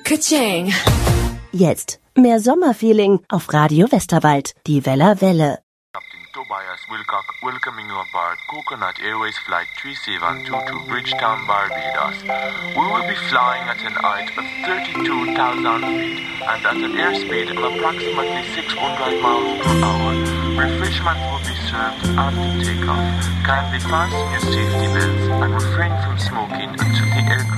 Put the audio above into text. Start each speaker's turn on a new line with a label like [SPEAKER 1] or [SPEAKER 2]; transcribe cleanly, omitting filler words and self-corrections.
[SPEAKER 1] Ka-ching.
[SPEAKER 2] Jetzt mehr Sommerfeeling auf Radio Westerwald, die Weller Welle.
[SPEAKER 3] Captain Tobias Wilcock welcoming you aboard Coconut Airways Flight 3722 to Bridgetown, Barbados. We will be flying at an height of 32,000 feet and at an airspeed of approximately 600 miles per hour. Refreshments will be served after takeoff. Kindly fasten your safety belts and refrain from smoking until the aircraft